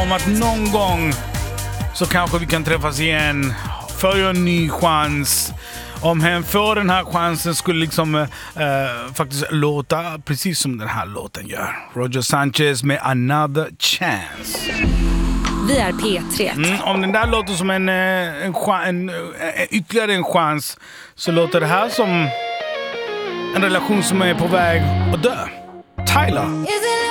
om att någon gång så kanske vi kan träffas igen för en ny chans. Om hen får den här chansen skulle liksom faktiskt låta precis som den här låten gör. Roger Sanchez med Another Chance. Vi är P3. Om den där låter som ytterligare en chans så låter det här som en relation som är på väg att dö. Tyler.